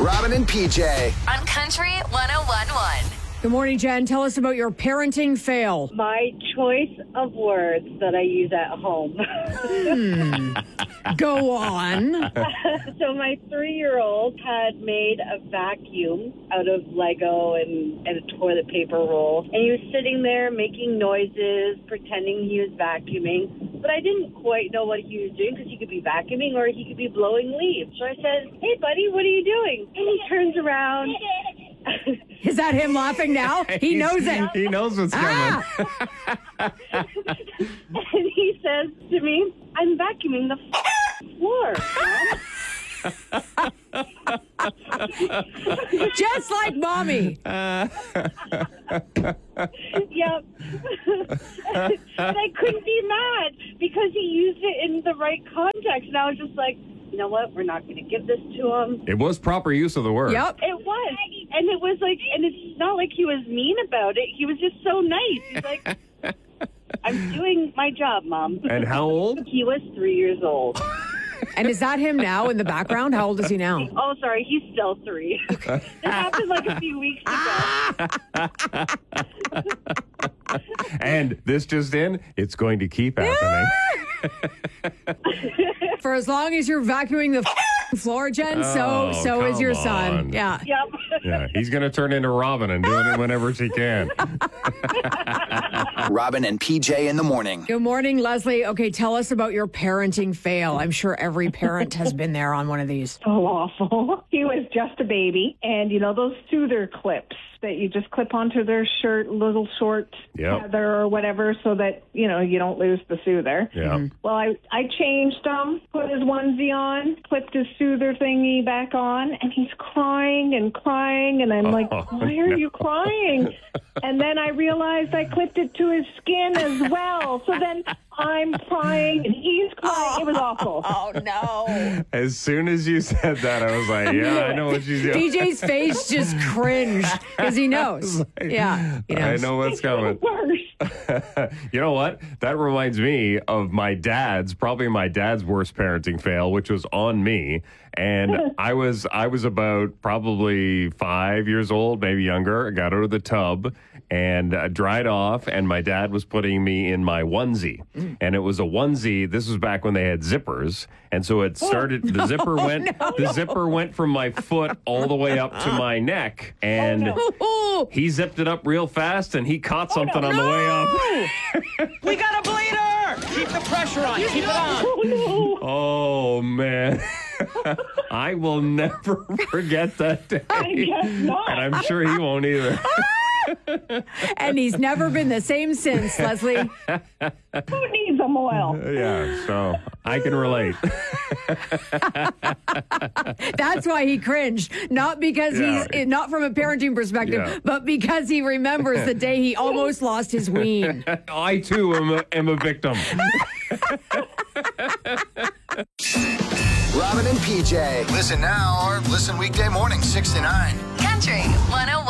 Robin and PJ. On Country 101.1. Good morning, Jen. Tell us about your parenting fail. My choice of words that I use at home. Go on. So my 3-year-old had made a vacuum out of Lego and a toilet paper roll. And he was sitting there making noises, pretending he was vacuuming. But I didn't quite know what he was doing because he could be vacuuming or he could be blowing leaves. So I said, "Hey, buddy, what are you doing?" And he turns around. Is that him laughing now? He knows it. He knows what's coming. And he says to me, "I'm vacuuming the floor, Mom." Just like mommy. Yep. And I couldn't be mad because he used it in the right context. And I was just like, you know what? We're not going to give this to him. It was proper use of the word. Yep. It was. And it was like, and it's not like he was mean about it. He was just so nice. He's like, "I'm doing my job, Mom." And how old? He was 3 years old. And is that him now in the background? How old is he now? Oh, sorry. He's still 3. This happened like a few weeks ago. And this just in, it's going to keep happening. For as long as you're vacuuming the floor, Jen, so is come your son. on. Yeah. Yep. Yeah, he's going to turn into Robin and doing it whenever she can. Robin and PJ in the morning. Good morning, Leslie. Okay, tell us about your parenting fail. I'm sure every parent has been there on one of these. So awful. He was just a baby. And you know those soother clips that you just clip onto their shirt, little short Yep. feather or whatever, so that, you know, you don't lose the soother. Yeah. Well, I changed him, put his onesie on, clipped his soother thingy back on, and he's crying and crying. And I'm like, "Why are you crying?" And then I realized I clipped it to his skin as well. So then I'm crying and he's crying. It was awful. Oh, no. As soon as you said that, I was like, yeah, I know what she's doing. DJ's face just cringed because he knows. Yeah, he knows. I know what's coming. Worse. You know what? That reminds me of my dad's worst parenting fail, which was on me. And I was about probably 5 years old, maybe younger. I got out of the tub and dried off, and my dad was putting me in my onesie. And it was a onesie. This was back when they had zippers. And so it started, the zipper went from my foot all the way up to my neck. And he zipped it up real fast, and he caught something on the way up. We got a bleeder! Keep the pressure on. Keep it on. Oh, man. I will never forget that day. I guess not. And I'm sure he won't either. And he's never been the same since, Leslie. Who needs a oil? Yeah, so I can relate. That's why he cringed. Not because he's not from a parenting perspective, but because he remembers the day he almost lost his ween. I, too, am a victim. Robin and PJ. Listen now or listen weekday morning 6 to 9. Country 101.1.